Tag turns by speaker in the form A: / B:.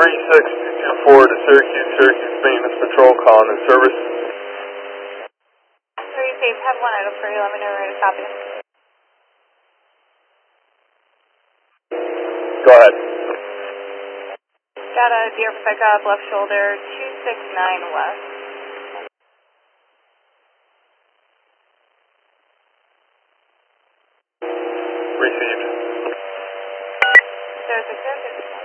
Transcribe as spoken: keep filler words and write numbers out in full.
A: thirty-six two two four to Syracuse, Syracuse Maintenance Patrol calling in service.
B: Three safe, have one idle for you, let me know where to copy.
A: Go ahead.
B: Got a deer pickup, left shoulder, two six nine west.
A: Received.
B: zero six zero six.